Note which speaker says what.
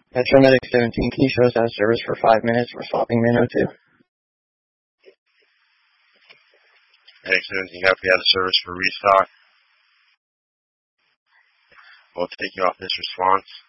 Speaker 1: Metro Medic 17, can you show us out of service for 5 minutes? We're swapping min 02.
Speaker 2: Medic 17, copy out of service for restock. We'll take you off this response.